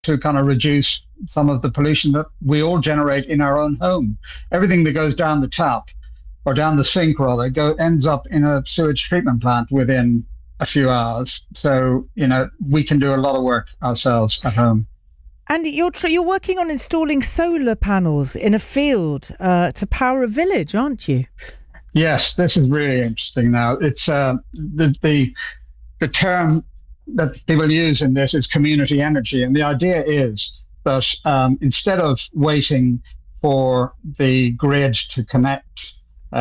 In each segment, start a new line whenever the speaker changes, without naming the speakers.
to kind of reduce some of the pollution that we all generate in our own home. Everything that goes down the tap or down the sink rather ends up in a sewage treatment plant within a few hours. So, we can do a lot of work ourselves at home.
And you're working on installing solar panels in a field to power a village, aren't you?
Yes, this is really interesting now. It's the term that people use in this is community energy. And the idea is that instead of waiting for the grid to connect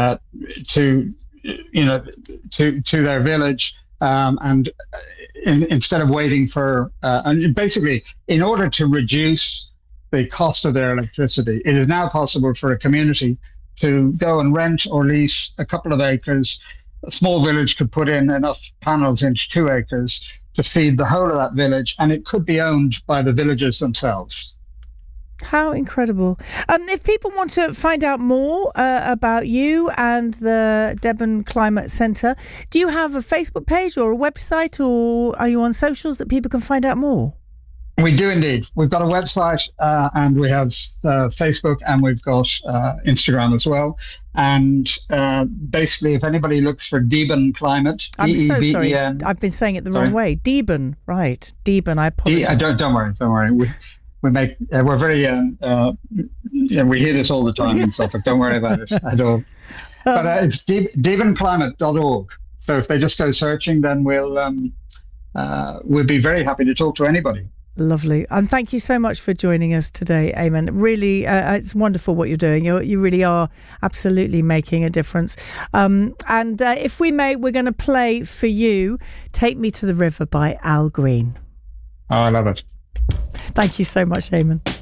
to their village, and instead of waiting for, and basically, in order to reduce the cost of their electricity, it is now possible for a community to go and rent or lease a couple of acres. A small village could put in enough panels into 2 acres to feed the whole of that village, and it could be owned by the villagers themselves.
How incredible. If people want to find out more about you and the Deben Climate Centre, do you have a Facebook page or a website, or are you on socials that people can find out more?
We do indeed. We've got a website and we have Facebook, and we've got Instagram as well. And basically, if anybody looks for Deben Climate,
I'm so sorry. I've been saying it the wrong way. Deben, right? Deben. I apologise.
Don't worry. We're very we hear this all the time in Suffolk. Don't worry about it at all. But it's debenclimate.org. So if they just go searching, then we'll be very happy to talk to anybody.
Lovely. And thank you so much for joining us today, Eamon. Really, it's wonderful what you're doing. You really are absolutely making a difference. And if we may, we're going to play for you Take Me to the River by Al Green.
Oh, I love it.
Thank you so much, Eamon.